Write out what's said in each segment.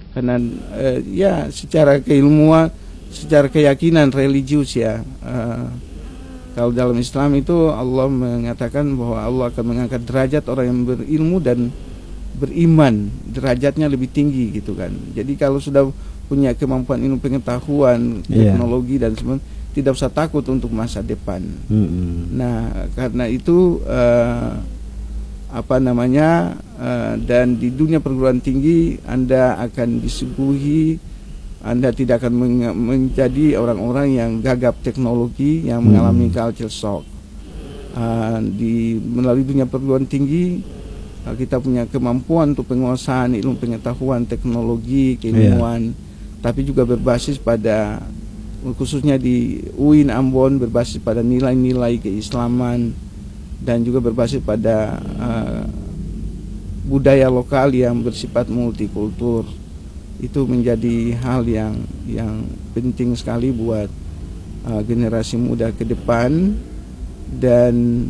karena ya secara keilmuan, secara keyakinan religius ya. Kalau dalam Islam itu Allah mengatakan bahwa Allah akan mengangkat derajat orang yang berilmu dan beriman, derajatnya lebih tinggi gitu kan. Jadi kalau sudah punya kemampuan ilmu pengetahuan, teknologi dan semua, tidak usah takut untuk masa depan. Nah, karena itu dan di dunia perguruan tinggi Anda akan disuguhi, Anda tidak akan menjadi orang-orang yang gagap teknologi, yang mengalami culture shock. Melalui dunia perguruan tinggi kita punya kemampuan untuk penguasaan ilmu pengetahuan, teknologi, keilmuan, tapi juga berbasis pada, khususnya di UIN Ambon, berbasis pada nilai-nilai keislaman dan juga berbasis pada budaya lokal yang bersifat multikultur. Itu menjadi hal yang penting sekali buat generasi muda ke depan. Dan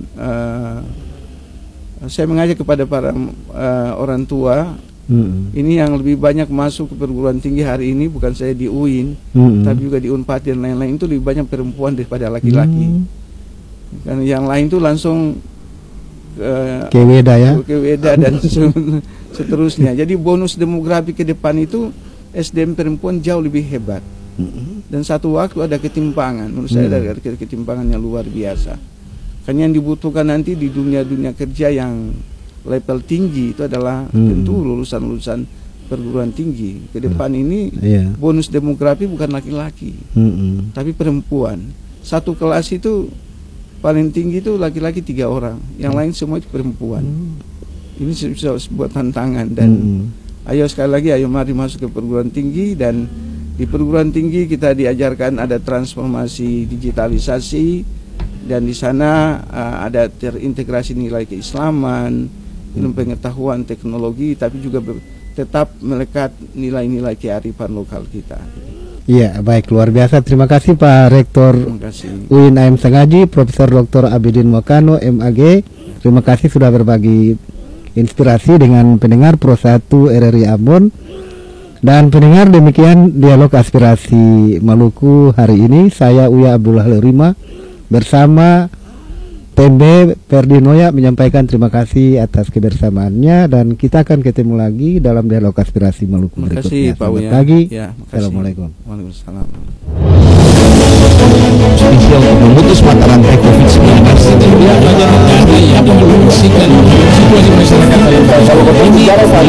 saya mengajak kepada para orang tua, ini yang lebih banyak masuk ke perguruan tinggi hari ini, bukan saya di UIN, tapi juga di Unpad dan lain-lain, itu lebih banyak perempuan daripada laki-laki. Kan yang lain itu langsung ke Weda dan seterusnya. Jadi bonus demografi ke depan itu SDM perempuan jauh lebih hebat. Dan satu waktu ada ketimpangan, menurut saya ada ketimpangannya luar biasa. Kan yang dibutuhkan nanti di dunia kerja yang level tinggi itu adalah tentu lulusan perguruan tinggi. Ke depan ini bonus demografi bukan laki-laki, tapi perempuan. Satu kelas itu paling tinggi itu laki-laki 3 orang, yang lain semua itu perempuan. Ini sebuah tantangan dan ayo sekali lagi, ayo mari masuk ke perguruan tinggi. Dan di perguruan tinggi kita diajarkan ada transformasi digitalisasi, dan di sana ada terintegrasi nilai keislaman, ilmu pengetahuan, teknologi, tapi juga tetap melekat nilai-nilai kearifan lokal kita. Iya, baik, luar biasa. Terima kasih Pak Rektor UIN AM Sengaji, Profesor Dr. Abidin Mokano, MAG. Terima kasih sudah berbagi inspirasi dengan pendengar Pro 1 RRI Ambon. Dan pendengar, demikian dialog aspirasi Maluku hari ini. Saya Uya Abdullah Lerima bersama Tembe Ferdinoya menyampaikan terima kasih atas kebersamaannya, dan kita akan ketemu lagi dalam dialog aspirasi Maluku berikutnya. Selamat pagi. Assalamualaikum. Waalaikumsalam. Spesial untuk memutus mata rantai COVID-19 yang mengungsikan situasi masyarakat dalam ini